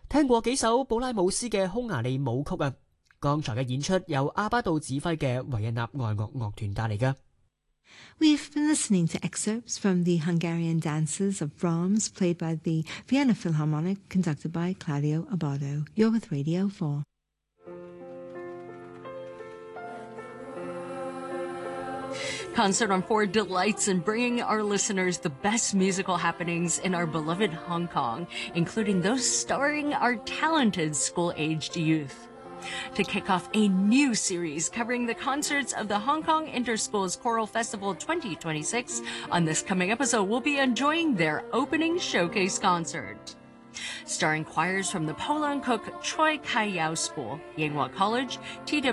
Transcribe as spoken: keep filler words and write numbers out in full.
聽過幾首布拉姆斯嘅匈牙利舞曲啊。剛才嘅演出由阿巴杜指揮嘅維也納愛樂樂團帶嚟㗎。 We've been listening to excerpts from the Hungarian dances of Brahms, played by the Vienna Philharmonic, conducted by Claudio Abbado. You're with Radio four. Concert on four delights in bringing our listeners the best musical happenings in our beloved Hong Kong, including those starring our talented school-aged youth. To kick off a new series covering the concerts of the Hong Kong Interschools Choral Festival twenty twenty-six, on this coming episode, we'll be enjoying their opening showcase concert. Starring choirs from the Po Leung Kuk Choi Kai Yao School, Yinghua College, T W